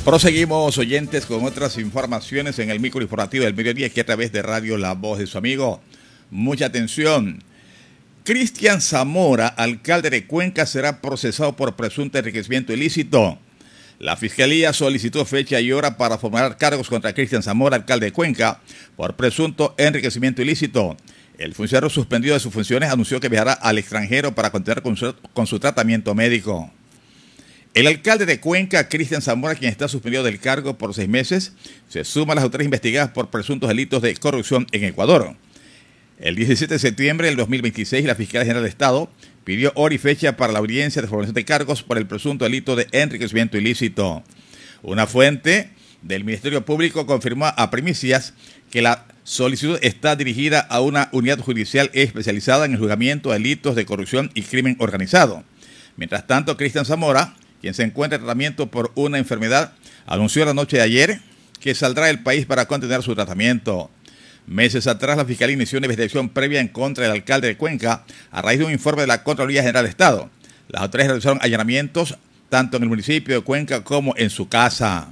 Proseguimos, oyentes, con otras informaciones en el micro informativo del mediodía, que a través de Radio La Voz de su amigo. Mucha atención. Cristian Zamora, alcalde de Cuenca, será procesado por presunto enriquecimiento ilícito. La Fiscalía solicitó fecha y hora para formular cargos contra Cristian Zamora, alcalde de Cuenca, por presunto enriquecimiento ilícito. El funcionario suspendido de sus funciones anunció que viajará al extranjero para continuar con su tratamiento médico. El alcalde de Cuenca, Cristian Zamora, quien está suspendido del cargo por 6 meses, se suma a las autoridades investigadas por presuntos delitos de corrupción en Ecuador. El 17 de septiembre del 2026, la Fiscalía General de Estado pidió hora y fecha para la audiencia de formulación de cargos por el presunto delito de enriquecimiento ilícito. Una fuente del Ministerio Público confirmó a Primicias que la solicitud está dirigida a una unidad judicial especializada en el juzgamiento de delitos de corrupción y crimen organizado. Mientras tanto, Cristian Zamora, quien se encuentra en tratamiento por una enfermedad, anunció la noche de ayer que saldrá del país para continuar su tratamiento. Meses atrás, la Fiscalía inició una investigación previa en contra del alcalde de Cuenca a raíz de un informe de la Contraloría General de Estado. Las autoridades realizaron allanamientos tanto en el municipio de Cuenca como en su casa.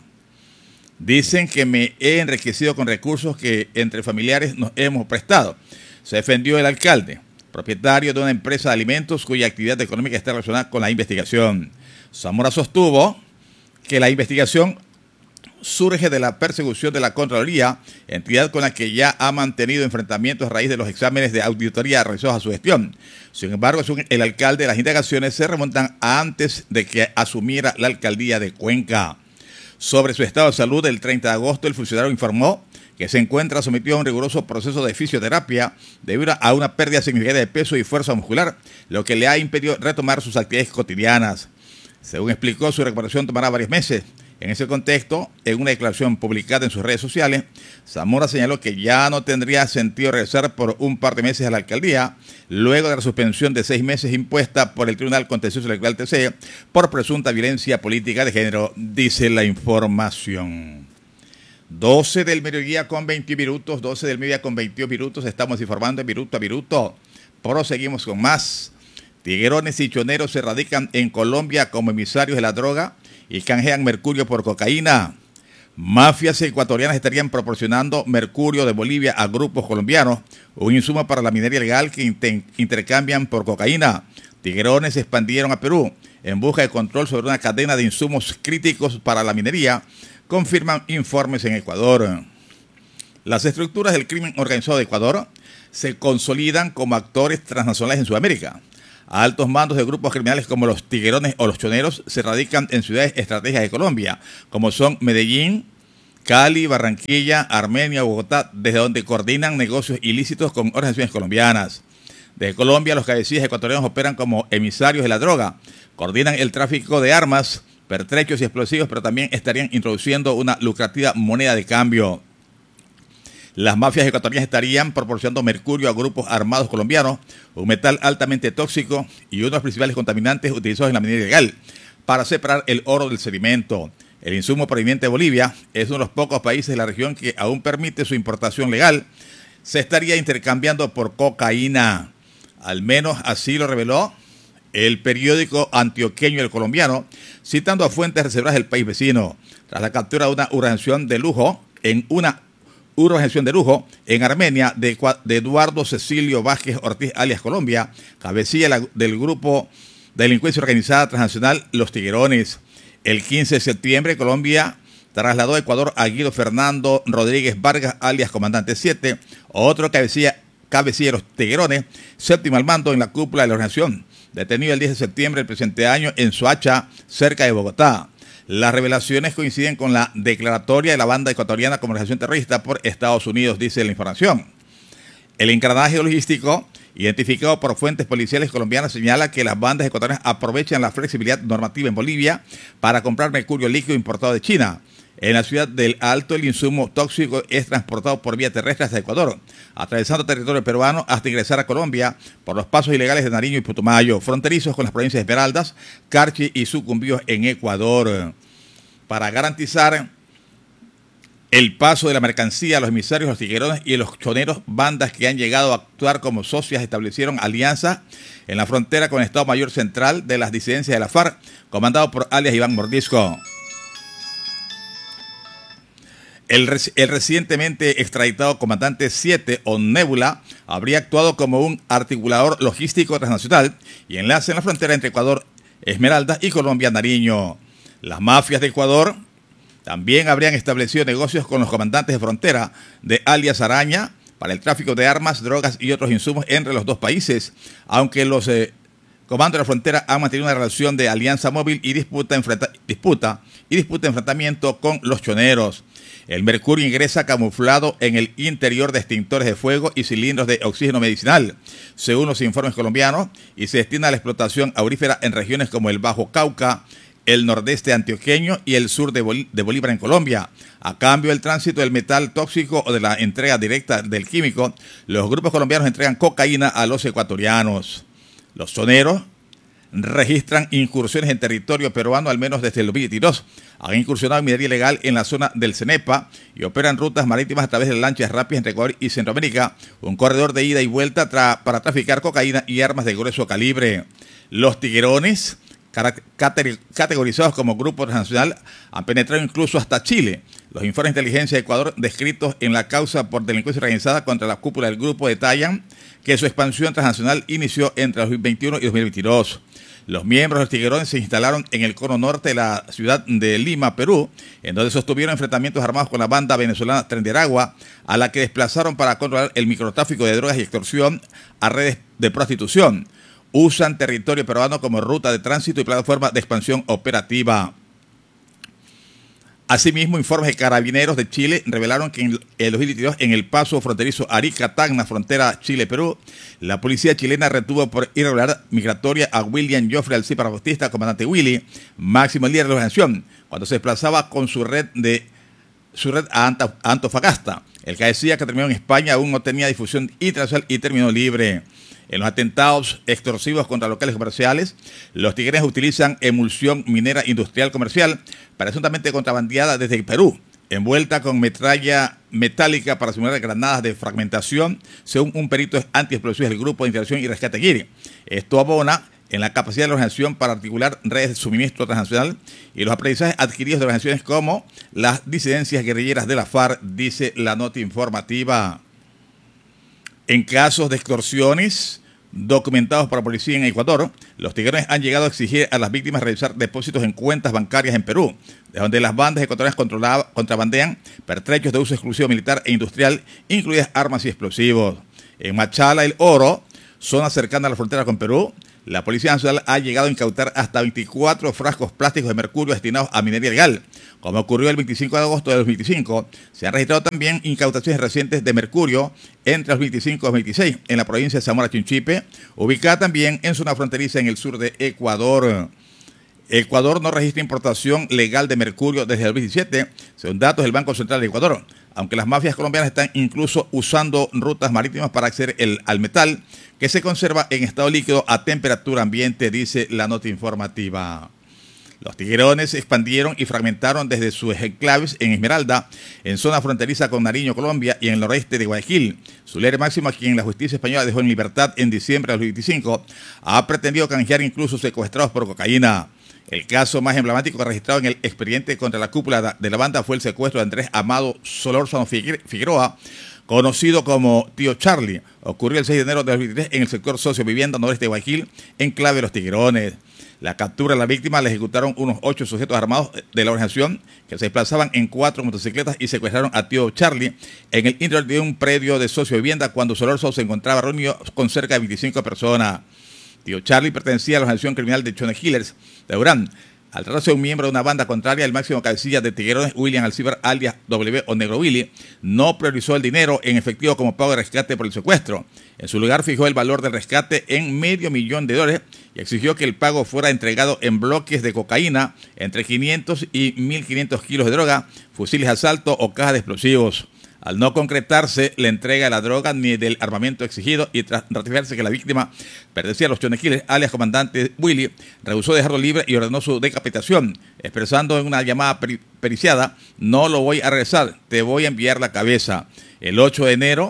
Dicen que me he enriquecido con recursos que entre familiares nos hemos prestado, se defendió el alcalde, propietario de una empresa de alimentos cuya actividad económica está relacionada con la investigación. Zamora sostuvo que la investigación surge de la persecución de la Contraloría, entidad con la que ya ha mantenido enfrentamientos a raíz de los exámenes de auditoría realizados a su gestión. Sin embargo, según el alcalde, las indagaciones se remontan a antes de que asumiera la alcaldía de Cuenca. Sobre su estado de salud, el 30 de agosto, el funcionario informó que se encuentra sometido a un riguroso proceso de fisioterapia debido a una pérdida significativa de peso y fuerza muscular, lo que le ha impedido retomar sus actividades cotidianas. Según explicó, su recuperación tomará varios meses. En ese contexto, en una declaración publicada en sus redes sociales, Zamora señaló que ya no tendría sentido regresar por un par de meses a la alcaldía, luego de la suspensión de 6 meses impuesta por el Tribunal Contencioso Electoral TC por presunta violencia política de género, dice la información. 12 del mediodía con 21 minutos, 12 del mediodía con 22 minutos, estamos informando en Viruto a Viruto. Proseguimos con más. Tiguerones y choneros se radican en Colombia como emisarios de la droga y canjean mercurio por cocaína. Mafias ecuatorianas estarían proporcionando mercurio de Bolivia a grupos colombianos, un insumo para la minería ilegal que intercambian por cocaína. Tiguerones se expandieron a Perú en busca de control sobre una cadena de insumos críticos para la minería, confirman informes en Ecuador. Las estructuras del crimen organizado de Ecuador se consolidan como actores transnacionales en Sudamérica. Altos mandos de grupos criminales como los tiguerones o los choneros se radican en ciudades estratégicas de Colombia, como son Medellín, Cali, Barranquilla, Armenia, Bogotá, desde donde coordinan negocios ilícitos con organizaciones colombianas. Desde Colombia, los cabecillas ecuatorianos operan como emisarios de la droga, coordinan el tráfico de armas, pertrechos y explosivos, pero también estarían introduciendo una lucrativa moneda de cambio. Las mafias ecuatorianas estarían proporcionando mercurio a grupos armados colombianos, un metal altamente tóxico y uno de los principales contaminantes utilizados en la minería ilegal, para separar el oro del sedimento. El insumo proveniente de Bolivia es uno de los pocos países de la región que aún permite su importación legal. Se estaría intercambiando por cocaína. Al menos así lo reveló el periódico antioqueño El Colombiano, citando a fuentes reservadas del país vecino. Tras la captura de una organización de lujo en Armenia de Eduardo Cecilio Vázquez Ortiz, alias Colombia, cabecilla del grupo de delincuencia organizada transnacional Los Tiguerones. El 15 de septiembre, Colombia trasladó a Ecuador a Guido Fernando Rodríguez Vargas, alias Comandante 7, otro cabecilla de Los Tiguerones, séptimo al mando en la cúpula de la organización, detenido el 10 de septiembre del presente año en Soacha, cerca de Bogotá. Las revelaciones coinciden con la declaratoria de la banda ecuatoriana como organización terrorista por Estados Unidos, dice la información. El engranaje logístico, identificado por fuentes policiales colombianas, señala que las bandas ecuatorianas aprovechan la flexibilidad normativa en Bolivia para comprar mercurio líquido importado de China. En la ciudad del Alto, el insumo tóxico es transportado por vía terrestre hasta Ecuador, atravesando territorio peruano hasta ingresar a Colombia por los pasos ilegales de Nariño y Putumayo, fronterizos con las provincias de Esmeraldas, Carchi y Sucumbíos en Ecuador. Para garantizar el paso de la mercancía, los emisarios, los tiguerones y los choneros, bandas que han llegado a actuar como socias, establecieron alianza en la frontera con el Estado Mayor Central de las disidencias de la FARC, comandado por alias Iván Mordisco. El recientemente extraditado comandante 7 o Nebula habría actuado como un articulador logístico transnacional y enlace en la frontera entre Ecuador, Esmeralda y Colombia, Nariño. Las mafias de Ecuador también habrían establecido negocios con los comandantes de frontera de alias Araña para el tráfico de armas, drogas y otros insumos entre los dos países, aunque los comandos de la frontera han mantenido una relación de alianza móvil y disputa enfrentamiento con los choneros. El mercurio ingresa camuflado en el interior de extintores de fuego y cilindros de oxígeno medicinal, según los informes colombianos, y se destina a la explotación aurífera en regiones como el Bajo Cauca, el nordeste antioqueño y el sur de Bolívar en Colombia. A cambio del tránsito del metal tóxico o de la entrega directa del químico, los grupos colombianos entregan cocaína a los ecuatorianos. Los choneros registran incursiones en territorio peruano al menos desde el 2022. Han incursionado en minería ilegal en la zona del Cenepa y operan rutas marítimas a través de lanchas rápidas entre Ecuador y Centroamérica, un corredor de ida y vuelta para traficar cocaína y armas de grueso calibre. Los tiguerones, categorizados como grupo transnacional, han penetrado incluso hasta Chile. Los informes de inteligencia de Ecuador descritos en la causa por delincuencia organizada contra la cúpula del grupo detallan que su expansión transnacional inició entre 2021 y 2022. Los miembros de los tiguerones se instalaron en el cono norte de la ciudad de Lima, Perú, en donde sostuvieron enfrentamientos armados con la banda venezolana Tren de Aragua, a la que desplazaron para controlar el microtráfico de drogas y extorsión a redes de prostitución. Usan territorio peruano como ruta de tránsito y plataforma de expansión operativa. Asimismo, informes de Carabineros de Chile revelaron que en el 2022, en el paso fronterizo Arica-Tacna, frontera Chile-Perú, la policía chilena retuvo por irregularidad migratoria a William Joffrey Alcíbar Bautista, comandante Willy, máximo líder de la organización, cuando se desplazaba con su red a Antofagasta. El que decía que terminó en España aún no tenía difusión internacional y terminó libre. En los atentados extorsivos contra locales comerciales, los tigreses utilizan emulsión minera industrial comercial, presuntamente contrabandeada desde Perú, envuelta con metralla metálica para simular granadas de fragmentación, según un perito antiexplosivos del Grupo de Intervención y Rescate Guiri. Esto abona en la capacidad de la organización para articular redes de suministro transnacional y los aprendizajes adquiridos de organizaciones como las disidencias guerrilleras de la FARC, dice la nota informativa. En casos de extorsiones documentados por la policía en Ecuador, los tigreses han llegado a exigir a las víctimas realizar depósitos en cuentas bancarias en Perú, de donde las bandas ecuatorianas contrabandean pertrechos de uso exclusivo militar e industrial, incluidas armas y explosivos. En Machala, El Oro, zona cercana a la frontera con Perú, la Policía Nacional ha llegado a incautar hasta 24 frascos plásticos de mercurio destinados a minería ilegal. Como ocurrió el 25 de agosto de 2025, se han registrado también incautaciones recientes de mercurio entre 2025 y 2026 en la provincia de Zamora Chinchipe, ubicada también en zona fronteriza en el sur de Ecuador. Ecuador no registra importación legal de mercurio desde el 2017, según datos del Banco Central de Ecuador, aunque las mafias colombianas están incluso usando rutas marítimas para acceder al metal, que se conserva en estado líquido a temperatura ambiente, dice la nota informativa. Los tiguerones se expandieron y fragmentaron desde sus enclaves en Esmeralda, en zona fronteriza con Nariño, Colombia, y en el noroeste de Guayaquil. Su líder máximo, a quien la justicia española dejó en libertad en diciembre de 2025, ha pretendido canjear incluso secuestrados por cocaína. El caso más emblemático registrado en el expediente contra la cúpula de la banda fue el secuestro de Andrés Amado Solórzano Figueroa, conocido como Tío Charlie. Ocurrió el 6 de enero de 2023 en el sector socio-vivienda noroeste de Guayaquil, enclave de los Tiguerones. La captura de la víctima la ejecutaron unos 8 sujetos armados de la organización que se desplazaban en 4 motocicletas y secuestraron a Tío Charlie en el interior de un predio de socio-vivienda cuando Solórzano se encontraba reunido con cerca de 25 personas. Tío Charlie pertenecía a la organización criminal de Chone Killers de Durán. Al tratarse de un miembro de una banda contraria, el máximo cabecilla de Tiguerones, William Alcíbar alias W o Negro Willy, no priorizó el dinero en efectivo como pago de rescate por el secuestro. En su lugar fijó el valor del rescate en $500,000 y exigió que el pago fuera entregado en bloques de cocaína, entre 500 y 1.500 kilos de droga, fusiles de asalto o cajas de explosivos. Al no concretarse la entrega de la droga ni del armamento exigido y tras ratificarse que la víctima pertenecía a los chonequiles, alias comandante Willy, rehusó dejarlo libre y ordenó su decapitación, expresando en una llamada periciada: "No lo voy a regresar, te voy a enviar la cabeza". El 8 de enero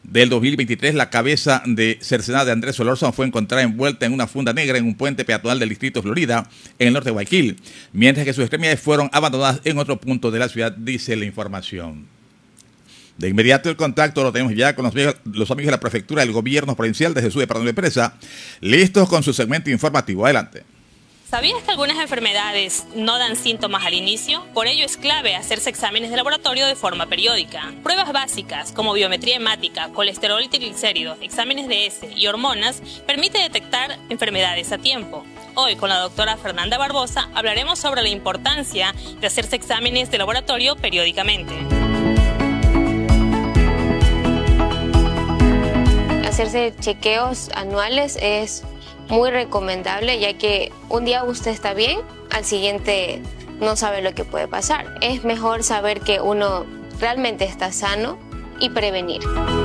del 2023, la cabeza de cercenada de Andrés Solórzano fue encontrada envuelta en una funda negra en un puente peatonal del distrito Florida, en el norte de Guayaquil, mientras que sus extremidades fueron abandonadas en otro punto de la ciudad, dice la información. De inmediato el contacto lo tenemos ya con los amigos de la Prefectura del Gobierno Provincial desde su departamento de prensa, listos con su segmento informativo. Adelante. ¿Sabías que algunas enfermedades no dan síntomas al inicio? Por ello es clave hacerse exámenes de laboratorio de forma periódica. Pruebas básicas como biometría hemática, colesterol y triglicéridos, exámenes de heces y hormonas permite detectar enfermedades a tiempo. Hoy con la doctora Fernanda Barbosa hablaremos sobre la importancia de hacerse exámenes de laboratorio periódicamente. Hacerse chequeos anuales es muy recomendable, ya que un día usted está bien, al siguiente no sabe lo que puede pasar. Es mejor saber que uno realmente está sano y prevenir.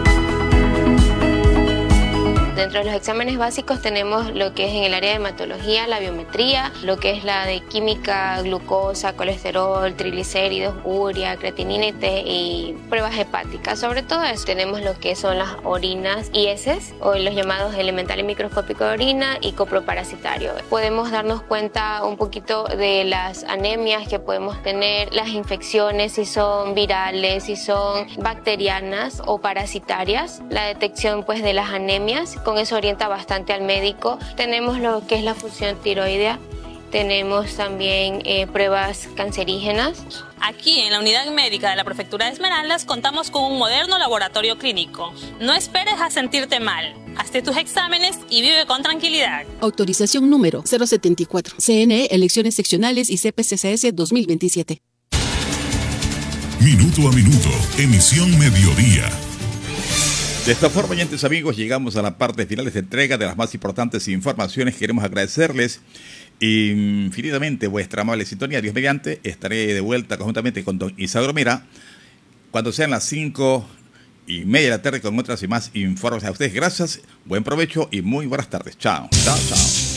Dentro de los exámenes básicos tenemos lo que es en el área de hematología, la biometría, lo que es la de química, glucosa, colesterol, triglicéridos, urea, creatinina y pruebas hepáticas. Sobre todo eso tenemos lo que son las orinas y heces, o los llamados elemental y microscópico de orina y coproparasitario. Podemos darnos cuenta un poquito de las anemias que podemos tener, las infecciones, si son virales, si son bacterianas o parasitarias, la detección pues de las anemias. Con eso orienta bastante al médico. Tenemos lo que es la función tiroidea, tenemos también pruebas cancerígenas. Aquí en la unidad médica de la Prefectura de Esmeraldas contamos con un moderno laboratorio clínico. No esperes a sentirte mal. Hazte tus exámenes y vive con tranquilidad. Autorización número 074. CNE, Elecciones Seccionales y CPCCS 2027. Minuto a minuto, emisión mediodía. De esta forma, oyentes amigos, llegamos a la parte final de esta entrega de las más importantes informaciones. Queremos agradecerles infinitamente vuestra amable sintonía. Dios mediante, estaré de vuelta conjuntamente con don Isidro Mera cuando sean las 5:30 de la tarde con otras y más informes a ustedes. Gracias, buen provecho y muy buenas tardes. Chao, chao, chao.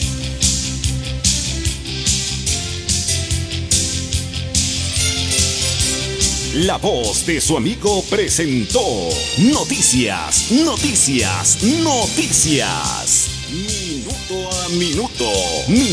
La voz de su amigo presentó Noticias, Noticias, Noticias. Minuto a minuto.